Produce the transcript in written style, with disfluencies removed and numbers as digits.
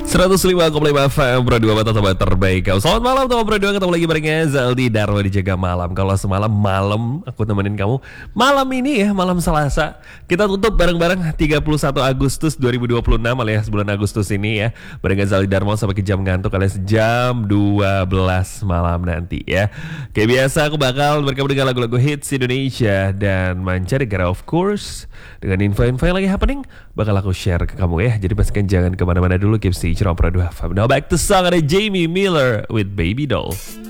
105,5 FM Pro 2 Mata Tempat terbaik kau. Selamat malam teman Pro 2, ketemu lagi barengnya Zaldi Darwa di Jaga Malam. Kalau semalam malam aku temenin kamu, malam ini ya, malam Selasa kita tutup bareng-bareng 31 Agustus 2026 alias bulan Agustus ini ya, barengan Zaldi Darma sampai ke jam ngantuk alias jam 12 malam nanti ya. Kayak biasa aku bakal berkabar dengan lagu-lagu hits Indonesia dan mancanegara of course, dengan info-info yang lagi happening bakal aku share ke kamu ya. Jadi pastikan jangan kemana-mana dulu, keep stay on Pro 2 FM. Now back to song, ada Jamie Miller with Baby Doll.